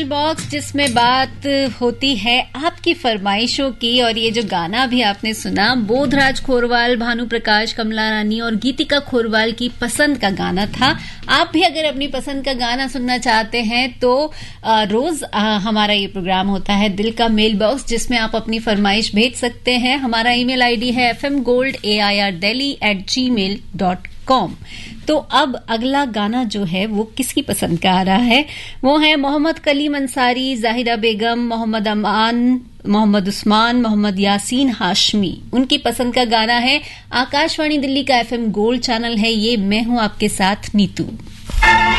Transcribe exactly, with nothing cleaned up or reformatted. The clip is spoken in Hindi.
बॉक्स जिसमें बात होती है आपकी फरमाइशों की। और ये जो गाना भी आपने सुना, बोधराज खोरवाल, भानु प्रकाश, कमला रानी और गीतिका खोरवाल की पसंद का गाना था। आप भी अगर अपनी पसंद का गाना सुनना चाहते हैं तो आ, रोज आ, हमारा ये प्रोग्राम होता है दिल का मेल बॉक्स, जिसमें आप अपनी फरमाइश भेज सकते हैं। हमारा ईमेल आईडी है F M gold A I R Delhi eight ji mail dot com. तो अब अगला गाना जो है वो किसकी पसंद का आ रहा है, वो है मोहम्मद कलीम अंसारी, जाहिरा बेगम, मोहम्मद अमान, मोहम्मद उस्मान, मोहम्मद यासीन हाशमी। उनकी पसंद का गाना है। आकाशवाणी दिल्ली का एफ एम गोल्ड चैनल है ये, मैं हूं आपके साथ नीतू।